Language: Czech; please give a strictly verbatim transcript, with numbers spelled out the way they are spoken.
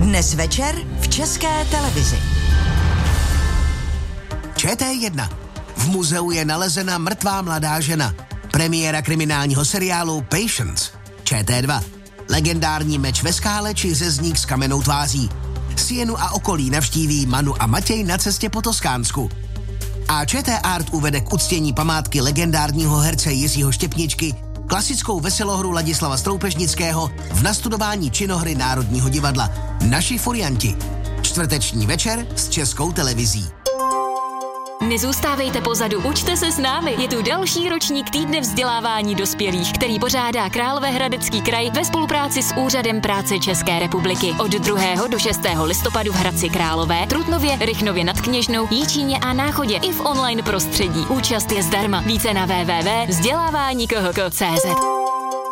Dnes večer v České televizi. Č T jedna. V muzeu je nalezena mrtvá mladá žena. Premiéra kriminálního seriálu Patience. Č T dva. Legendární meč ve skále či řezník s kamennou tváří. Sienu a okolí navštíví Manu a Matěj na cestě po Toskánsku. A Č T Art uvede k uctění památky legendárního herce Jiřího Štěpničky klasickou veselohru Ladislava Stroupežnického v nastudování činohry Národního divadla Naši furianti. Čtvrteční večer s Českou televizí. Nezůstávejte pozadu, učte se s námi. Je tu další ročník týdne vzdělávání dospělých, který pořádá Královéhradecký kraj ve spolupráci s Úřadem práce České republiky. Od druhého do šestého listopadu v Hradci Králové, Trutnově, Rychnově nad Kněžnou, Jíčíně a Náchodě i v online prostředí. Účast je zdarma. Více na w w w tečka vzdělávání k h k tečka c z.